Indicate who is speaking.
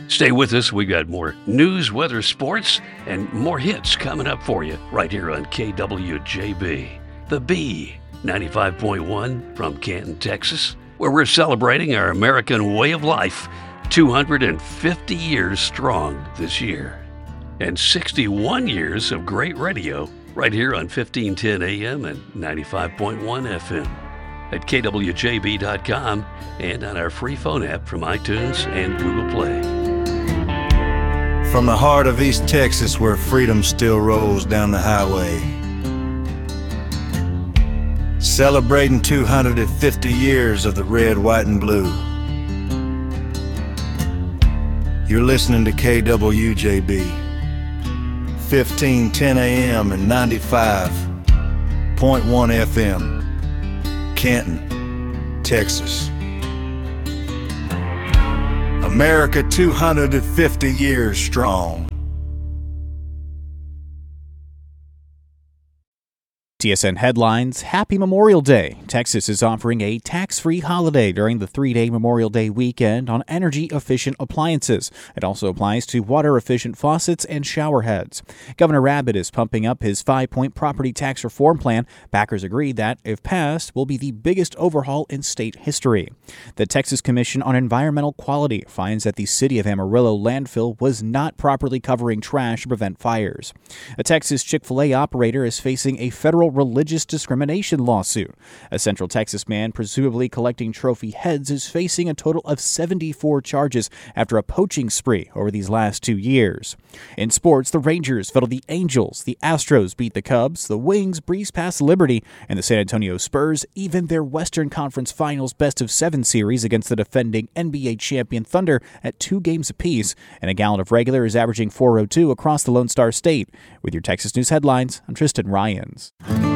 Speaker 1: Stay with us. We've got more news, weather, sports, and more hits coming up for you right here on KWJB. The B, 95.1 from Canton, Texas, where we're celebrating our American way of life, 250 years strong this year. And 61 years of great radio right here on 1510 AM and 95.1 FM. At kwjb.com and on our free phone app from iTunes and Google Play.
Speaker 2: From the heart of East Texas, where freedom still rolls down the highway, celebrating 250 years of the red, white, and blue. You're listening to KWJB, 1510 AM and 95.1 FM. Canton, Texas. America 250 years strong.
Speaker 3: TSN headlines. Happy Memorial Day. Texas is offering a tax-free holiday during the 3-day Memorial Day weekend on energy-efficient appliances. It also applies to water-efficient faucets and shower heads. Governor Abbott is pumping up his 5-point property tax reform plan. Backers agree that, if passed, will be the biggest overhaul in state history. The Texas Commission on Environmental Quality finds that the city of Amarillo landfill was not properly covering trash to prevent fires. A Texas Chick-fil-A operator is facing a federal religious discrimination lawsuit. A Central Texas man presumably collecting trophy heads is facing a total of 74 charges after a poaching spree over these last 2 years. In sports, the Rangers fell to the Angels, the Astros beat the Cubs, the Wings breezed past Liberty, and the San Antonio Spurs even their Western Conference Finals best-of-7 series against the defending NBA champion Thunder at 2 games apiece, and a gallon of regular is averaging 4.02 across the Lone Star State. With your Texas News headlines, I'm Tristan Ryans.